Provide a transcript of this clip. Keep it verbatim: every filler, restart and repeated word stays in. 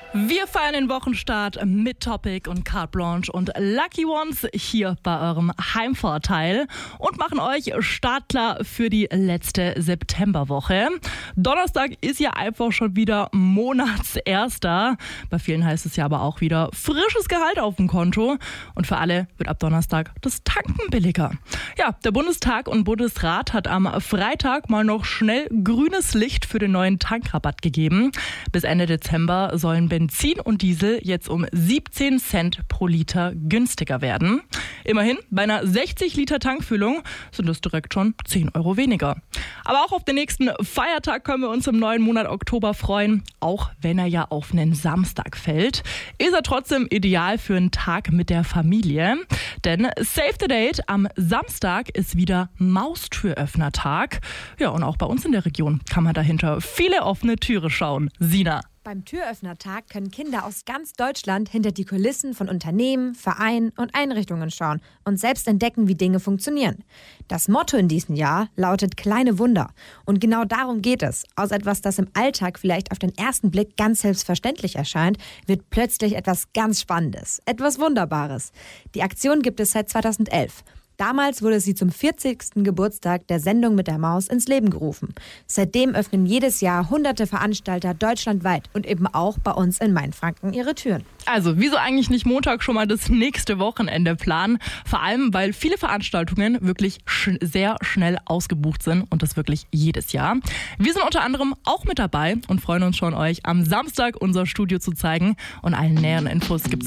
Wir feiern den Wochenstart mit Topic und Carte Blanche und Lucky Ones hier bei eurem Heimvorteil und machen euch startklar für die letzte Septemberwoche. Donnerstag ist ja einfach schon wieder Monatserster. Bei vielen heißt es ja aber auch wieder frisches Gehalt auf dem Konto. Und für alle wird ab Donnerstag das Tanken billiger. Ja, der Bundestag und Bundesrat hat am Freitag mal noch schnell grünes Licht für den neuen Tankrabatt gegeben. Bis Ende Dezember sollen Benzin und Diesel jetzt um siebzehn Cent pro Liter günstiger werden. Immerhin, bei einer sechzig Liter Tankfüllung sind es direkt schon zehn Euro weniger. Aber auch auf den nächsten Feiertag können wir uns im neuen Monat Oktober freuen, auch wenn er ja auf einen Samstag fällt. Ist er trotzdem ideal für einen Tag mit der Familie. Denn Save the Date, am Samstag ist wieder Maustüröffnertag. Ja, und auch bei uns in der Region kann man dahinter viele offene Türe schauen. Sina. Beim Türöffnertag können Kinder aus ganz Deutschland hinter die Kulissen von Unternehmen, Vereinen und Einrichtungen schauen und selbst entdecken, wie Dinge funktionieren. Das Motto in diesem Jahr lautet Kleine Wunder. Und genau darum geht es. Aus etwas, das im Alltag vielleicht auf den ersten Blick ganz selbstverständlich erscheint, wird plötzlich etwas ganz Spannendes, etwas Wunderbares. Die Aktion gibt es seit zweitausendelf. Damals wurde sie zum vierzigsten Geburtstag der Sendung mit der Maus ins Leben gerufen. Seitdem öffnen jedes Jahr hunderte Veranstalter deutschlandweit und eben auch bei uns in Mainfranken ihre Türen. Also, wieso eigentlich nicht Montag schon mal das nächste Wochenende planen? Vor allem, weil viele Veranstaltungen wirklich sch- sehr schnell ausgebucht sind und das wirklich jedes Jahr. Wir sind unter anderem auch mit dabei und freuen uns schon, euch am Samstag unser Studio zu zeigen. Und allen näheren Infos gibt's